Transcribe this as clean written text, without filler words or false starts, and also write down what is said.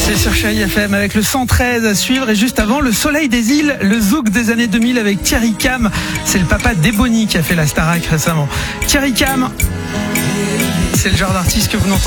C'est sur Chérie FM avec le 113 à suivre et juste avant le Soleil des îles, le zouk des années 2000 avec Thierry Cam. C'est le papa d'Ebony qui a fait la Starac récemment. Thierry Cam, c'est le genre d'artiste que vous n'entendez